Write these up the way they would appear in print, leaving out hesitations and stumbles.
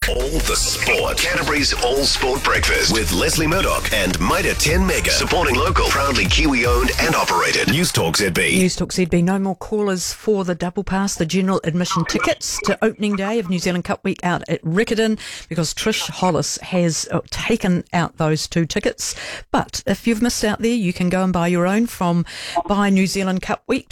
All the sport. Canterbury's All Sport Breakfast with Leslie Murdoch and Mitre 10 Mega. Supporting local, proudly Kiwi-owned and operated. Newstalk ZB. Newstalk ZB. No more callers for the double pass, the general admission tickets to opening day of New Zealand Cup Week out at Riccarton, because Trish Hollis has taken out those 2 tickets. But if you've missed out there, you can go and buy your own from Buy New Zealand Cup Week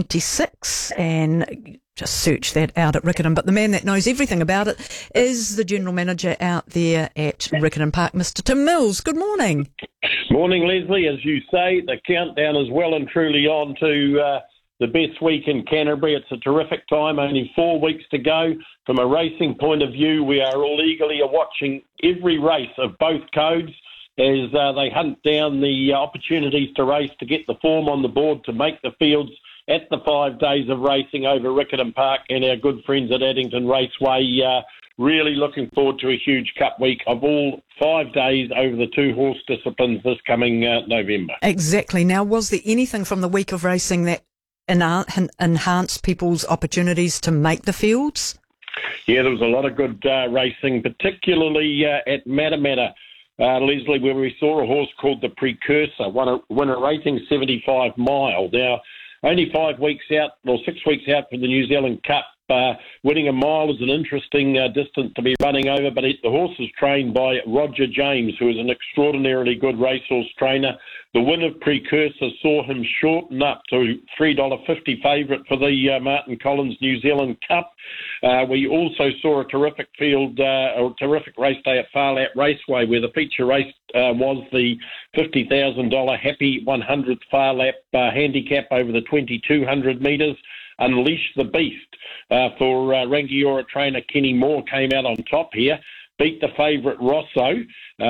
2026 and just search that out at Riccarton. But the man that knows everything about it is the general manager out there at Riccarton Park, Mr. Tim Mills. Good morning. Morning, Leslie. As you say, the countdown is well and truly on to the best week in Canterbury. It's a terrific time, only 4 weeks to go. From a racing point of view, we are all eagerly watching every race of both codes as they hunt down the opportunities to race, to get the form on the board, to make the fields at the 5 days of racing over Riccarton Park and our good friends at Addington Raceway. Really looking forward to a huge Cup Week of all 5 days over the 2 horse disciplines this coming November. Exactly. Now, was there anything from the week of racing that enhanced people's opportunities to make the fields? Yeah, there was a lot of good racing, particularly at Matamata, Leslie, where we saw a horse called the Precursor win a rating 75 mile. Now, only 5 weeks out, or 6 weeks out from the New Zealand Cup, winning a mile is an interesting distance to be running over, but the horse is trained by Roger James, who is an extraordinarily good racehorse trainer. The win of Precursor saw him shorten up to $3.50 favourite for the Martin Collins New Zealand Cup. We also saw a terrific terrific race day at Farlap Raceway, where the feature race was the $50,000 Happy 100th Farlap handicap over the 2,200 metres. Unleash the Beast for Rangiora trainer Kenny Moore came out on top here, beat the favourite Rosso.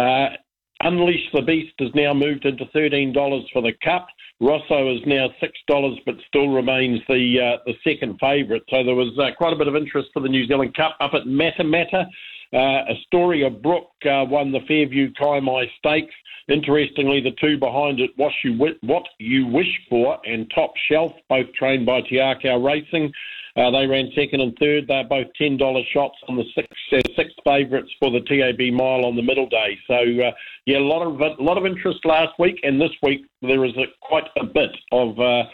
Unleash the Beast has now moved into $13 for the Cup. Rosso is now $6, but still remains the second favourite. So there was quite a bit of interest for the New Zealand Cup up at Matamata. Astoria Brook won the Fairview Kaimai Stakes. Interestingly, the 2 behind it, What You Wish For and Top Shelf, both trained by Tiakau Racing. They ran second and third. They're both $10 shots on the six favourites for the TAB mile on the middle day. So, a lot of interest last week, and this week there is quite a bit of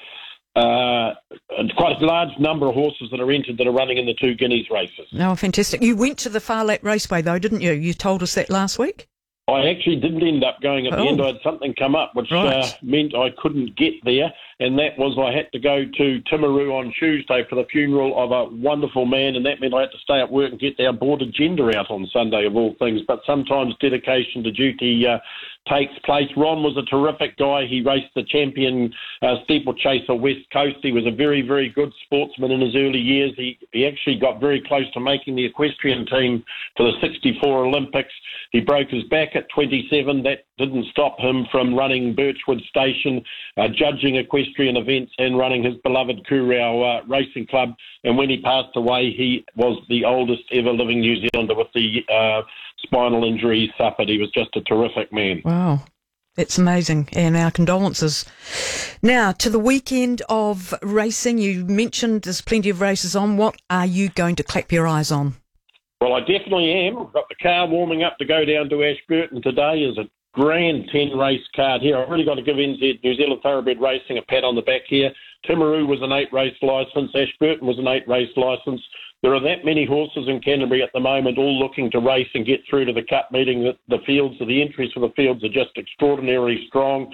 quite a large number of horses that are entered that are running in the 2 Guineas races. Oh, fantastic. You went to the Farlap Raceway, though, didn't you? You told us that last week. I actually didn't end up going at the end. I had something come up which meant I couldn't get there, and that was I had to go to Timaru on Tuesday for the funeral of a wonderful man, and that meant I had to stay at work and get our board agenda out on Sunday, of all things. But sometimes dedication to duty takes place. Ron was a terrific guy. He raced the champion steeplechaser West Coast. He was a very, very good sportsman in his early years. He actually got very close to making the equestrian team for the 64 Olympics. He broke his back at 27. That didn't stop him from running Birchwood Station, judging equestrian events and running his beloved Kurau Racing Club. And when he passed away, he was the oldest ever living New Zealander with the spinal injury he suffered. He was just a terrific man. Wow. It's amazing, and our condolences. Now, to the weekend of racing, you mentioned there's plenty of races on. What are you going to clap your eyes on? Well, I definitely am. I've got the car warming up to go down to Ashburton today. There's a grand 10-race card here. I've really got to give NZ, New Zealand Thoroughbred Racing, a pat on the back here. Timaru was an 8-race licence. Ashburton was an 8-race licence. There are that many horses in Canterbury at the moment all looking to race and get through to the Cup meeting. The entries for the fields are just extraordinarily strong.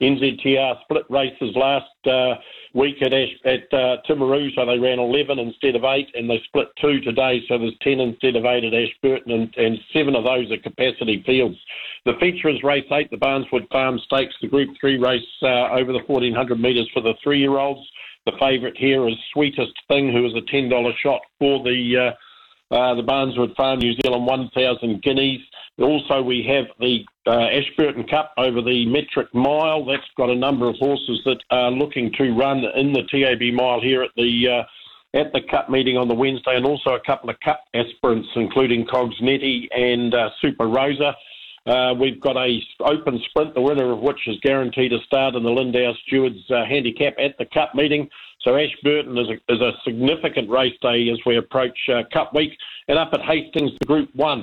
NZTR split races last week at Timaru, so they ran 11 instead of 8, and they split 2 today, so there's 10 instead of 8 at Ashburton, and 7 of those are capacity fields. The feature is race 8, the Barneswood Farm Stakes, the Group 3 race over the 1,400 metres for the 3-year-olds. The favourite here is Sweetest Thing, who is a $10 shot for the Barneswood Farm New Zealand 1,000 guineas. Also, we have the Ashburton Cup over the metric mile. That's got a number of horses that are looking to run in the TAB mile here at the Cup meeting on the Wednesday, and also a couple of Cup aspirants, including Cogsnetti and Super Rosa. We've got a open sprint, the winner of which is guaranteed a start in the Lindau Stewards handicap at the Cup meeting. So Ashburton is a significant race day as we approach Cup week. And up at Hastings, the Group 1